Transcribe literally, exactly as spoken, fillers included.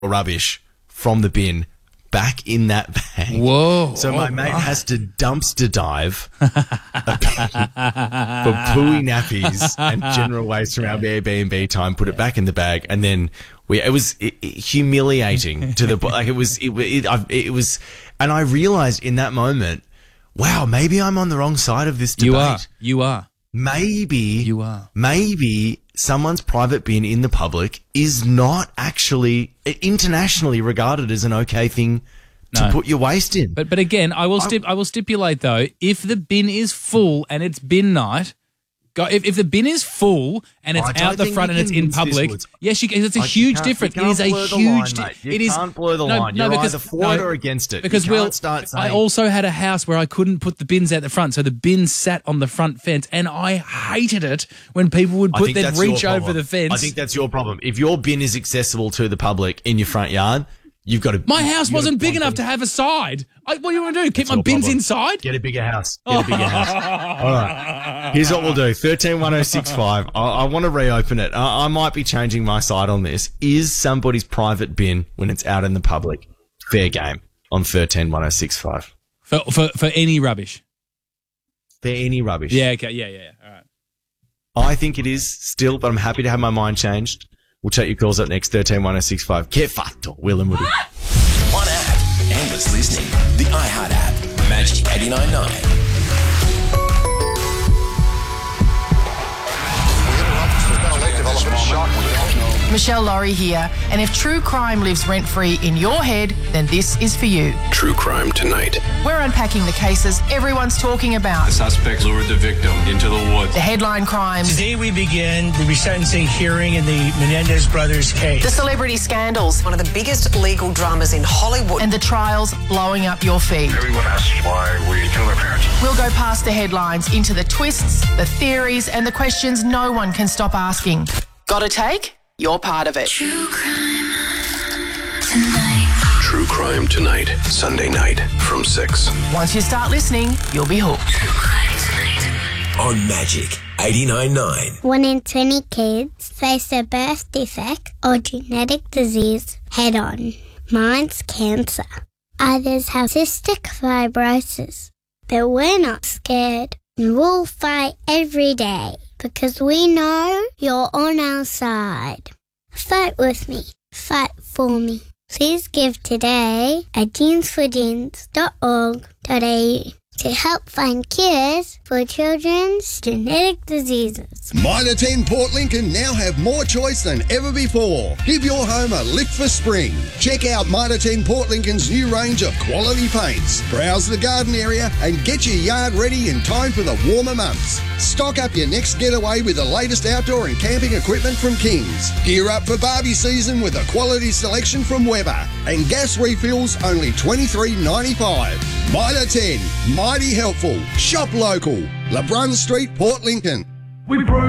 rubbish from the bin back in that bag. Whoa. So my oh, mate right. has to dumpster dive for pooey nappies and general waste from our Airbnb time, put it back in the bag, and then we, it was it, it, humiliating to the, like it was, it, it, I, it was, and I realized in that moment, wow, maybe I'm on the wrong side of this debate. You are. You are. Maybe You are. Maybe someone's private bin in the public is not actually internationally regarded as an okay thing to No. put your waste in. But but again, I will stip, I will stipulate though, if the bin is full and it's bin night, go, if if the bin is full and it's I don't out the think front you and it's can in rinse this, public, Woods. yes, you can. It's a Like, you huge can't- you difference. It can't is a blur the huge. line, di- mate. You it is can't blur the no, line. No, You're because either for it no, or against it. Because You Will, can't start saying- I also had a house where I couldn't put the bins out the front, so the bins sat on the front fence, and I hated it when people would I put think they'd that's reach your over problem. the fence. I think that's your problem. If your bin is accessible to the public in your front yard, you've got to. My house you've got wasn't to big enough to have a side. I, what do you want to do? Keep That's my your bins problem. inside? Get a bigger house. Get a bigger house. All right. Here's what we'll do. thirteen one oh six five. I, I want to reopen it. I, I might be changing my side on this. Is somebody's private bin, when it's out in the public, fair game on thirteen one oh six five? For, for, for any rubbish. For any rubbish. Yeah, okay. Yeah, yeah, yeah. All right. I think it is still, but I'm happy to have my mind changed. We'll take your calls up next. thirteen one oh six five. Che fatto, Will and Woody. On app, endless listening. The iHeart app. Magic eighty-nine point nine. Michelle Laurie here, and if true crime lives rent-free in your head, then this is for you. True crime tonight. We're unpacking the cases everyone's talking about. The suspect lured the victim into the woods. The headline crimes, Today we begin the resentencing hearing in the Menendez brothers case. the celebrity scandals, One of the biggest legal dramas in Hollywood. and the trials blowing up your feed. Everyone asks why we kill their parents. We'll go past the headlines into the twists, the theories, and the questions no one can stop asking. Got a take? You're part of it. True crime tonight. Sunday night from six. Once you start listening, you'll be hooked. On Magic eighty-nine point nine. One in twenty kids face a birth defect or genetic disease head on. Mine's cancer. Others have cystic fibrosis. But we're not scared. And we'll fight every day because we know you're on our side. Fight with me. Fight for me. Please give today at jeans for jeans dot org dot a u to help find cures for children's genetic diseases. Mitre ten Port Lincoln now have more choice than ever before. Give your home a lift for spring. Check out Mitre ten Port Lincoln's new range of quality paints. Browse the garden area and get your yard ready in time for the warmer months. Stock up your next getaway with the latest outdoor and camping equipment from Kings. Gear up for Barbie season with a quality selection from Weber. And gas refills only twenty-three ninety-five. Mitre ten, mighty helpful. Shop local. LeBrun Street, Port Lincoln. We prove